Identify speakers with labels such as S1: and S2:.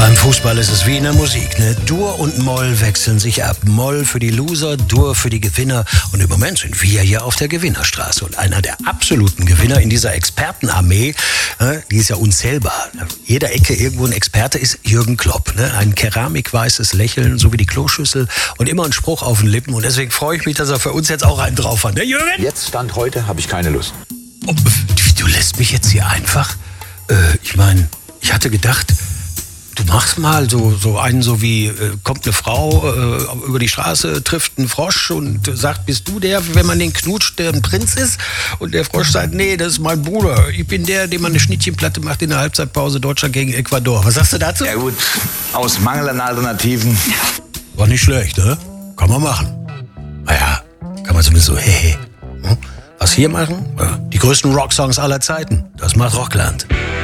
S1: Beim Fußball ist es wie in der Musik, ne? Dur und Moll wechseln sich ab. Moll für die Loser, Dur für die Gewinner. Und im Moment sind wir hier auf der Gewinnerstraße. Und einer der absoluten Gewinner in dieser Expertenarmee, die ist ja unzählbar. Jeder Ecke irgendwo ein Experte ist Jürgen Klopp. Ne? Ein keramikweißes Lächeln, so wie die Kloschüssel und immer ein Spruch auf den Lippen. Und deswegen freue ich mich, dass er für uns jetzt auch einen drauf hat. Ne, Jürgen?
S2: Jetzt, Stand heute, habe ich keine Lust.
S1: Oh, du lässt mich jetzt hier einfach? Ich meine, ich hatte gedacht, du machst mal so einen, so wie kommt eine Frau über die Straße, trifft einen Frosch und sagt, bist du der, wenn man den knutscht, der ein Prinz ist? Und der Frosch sagt, nee, das ist mein Bruder. Ich bin der, dem man eine Schnittchenplatte macht in der Halbzeitpause Deutschland gegen Ecuador. Was sagst du dazu?
S2: Ja gut, aus Mangel an Alternativen.
S1: War nicht schlecht, ne? Kann man machen. Naja, kann man zumindest so, hey. Was hier machen? Ja, die größten Rocksongs aller Zeiten. Das macht Rockland.